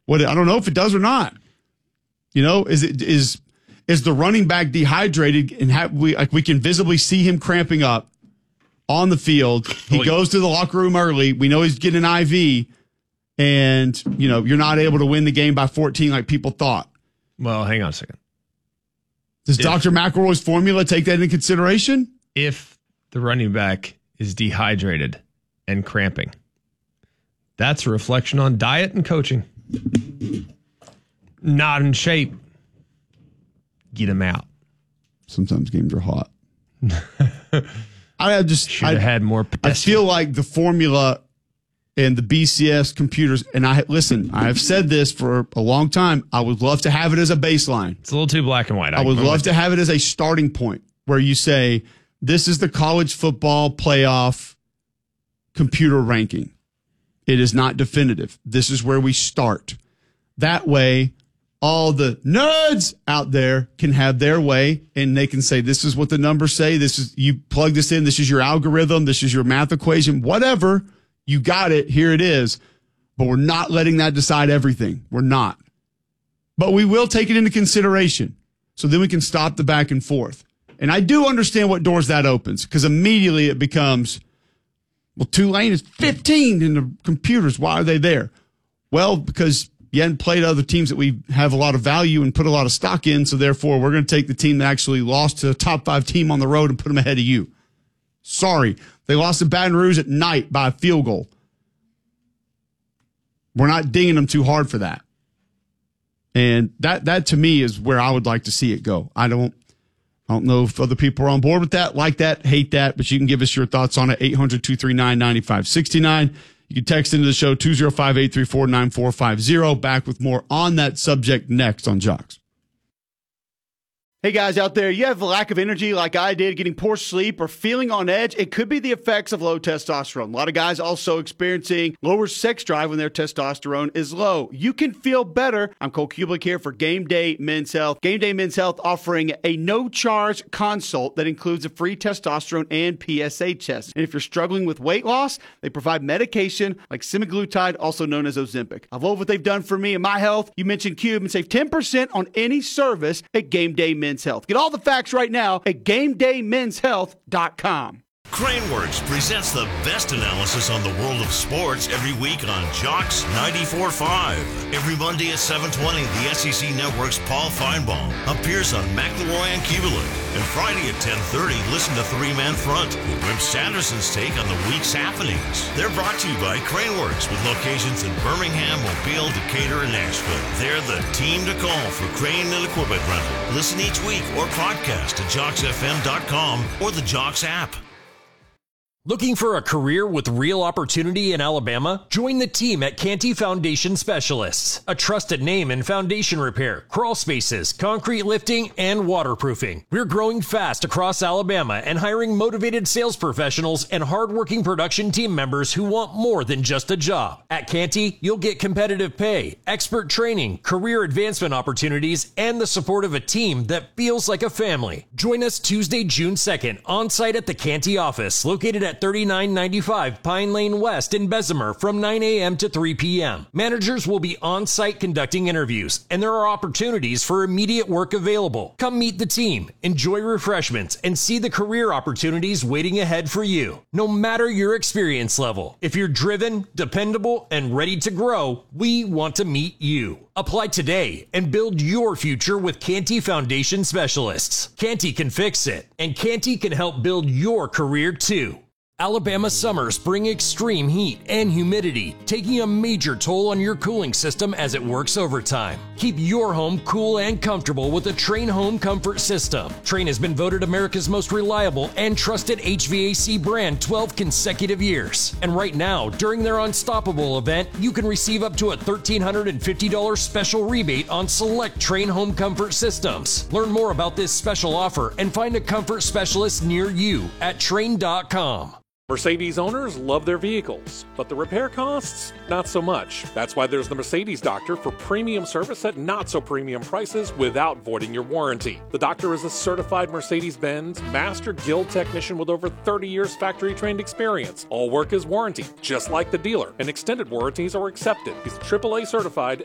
I don't know if it does or not. Is the running back dehydrated and we can visibly see him cramping up on the field? He goes to the locker room early. We know he's getting an IV, and you're not able to win the game by 14 like people thought. Well, hang on a second. Does Dr. McElroy's formula take that into consideration? If the running back is dehydrated and cramping, that's a reflection on diet and coaching. Not in shape. Get him out. Sometimes games are hot. I should have had more I feel like the formula and the BCS computers, and I have said this for a long time, I would love to have it as a baseline. It's a little too black and white. I would love to have it as a starting point where you say, this is the college football playoff computer ranking. It is not definitive. This is where we start. That way, all the nerds out there can have their way, and they can say, this is what the numbers say. This is, you plug this in. This is your algorithm. This is your math equation, whatever. You got it. Here it is. But we're not letting that decide everything. We're not. But we will take it into consideration. So then we can stop the back and forth. And I do understand what doors that opens, because immediately it becomes, well, Tulane is 15 in the computers. Why are they there? Well, because you hadn't played other teams that we have a lot of value and put a lot of stock in. So therefore, we're going to take the team that actually lost to a top 5 team on the road and put them ahead of you. Sorry. They lost to Baton Rouge at night by a field goal. We're not dinging them too hard for that. And that to me is where I would like to see it go. I don't know if other people are on board with that, like that, hate that, but you can give us your thoughts on it, 800-239-9569. You can text into the show, 205-834-9450. Back with more on that subject next on Jocks. Hey guys out there, you have a lack of energy like I did, getting poor sleep or feeling on edge. It could be the effects of low testosterone. A lot of guys also experiencing lower sex drive when their testosterone is low. You can feel better. I'm Cole Kublik here for Game Day Men's Health. Game Day Men's Health offering a no-charge consult that includes a free testosterone and PSA test. And if you're struggling with weight loss, they provide medication like semaglutide, also known as Ozempic. I love what they've done for me and my health. You mentioned Cube and save 10% on any service at Game Day Men's Health. Get all the facts right now at GameDayMen'sHealth.com. Craneworks presents the best analysis on the world of sports every week on Jocks 94.5. Every Monday at 7:20, the SEC Network's Paul Feinbaum appears on McElroy and Kubelik. And Friday at 10:30, listen to Three Man Front with Wimp Sanderson's take on the week's happenings. They're brought to you by Craneworks with locations in Birmingham, Mobile, Decatur, and Nashville. They're the team to call for crane and equipment rental. Listen each week or podcast at JocksFM.com or the Jocks app. Looking for a career with real opportunity in Alabama? Join the team at Canty Foundation Specialists, a trusted name in foundation repair, crawl spaces, concrete lifting, and waterproofing. We're growing fast across Alabama and hiring motivated sales professionals and hardworking production team members who want more than just a job. At Canty, you'll get competitive pay, expert training, career advancement opportunities, and the support of a team that feels like a family. Join us Tuesday, June 2nd, on site at the Canty office, located at 3995 Pine Lane West in Bessemer from 9 a.m. to 3 p.m. Managers will be on site conducting interviews, and there are opportunities for immediate work available. Come meet the team, enjoy refreshments, and see the career opportunities waiting ahead for you. No matter your experience level, if you're driven, dependable, and ready to grow, we want to meet you. Apply today and build your future with Canty Foundation Specialists. Canty can fix it, and Canty can help build your career too. Alabama summers bring extreme heat and humidity, taking a major toll on your cooling system as it works overtime. Keep your home cool and comfortable with a Trane Home Comfort System. Trane has been voted America's most reliable and trusted HVAC brand 12 consecutive years. And right now, during their Unstoppable event, you can receive up to a $1,350 special rebate on select Trane Home Comfort Systems. Learn more about this special offer and find a comfort specialist near you at Trane.com. Mercedes owners love their vehicles, but the repair costs, not so much. That's why there's the Mercedes Doctor for premium service at not so premium prices without voiding your warranty. The Doctor is a certified Mercedes-Benz Master Guild technician with over 30 years factory-trained experience. All work is warranted, just like the dealer, and extended warranties are accepted. He's AAA certified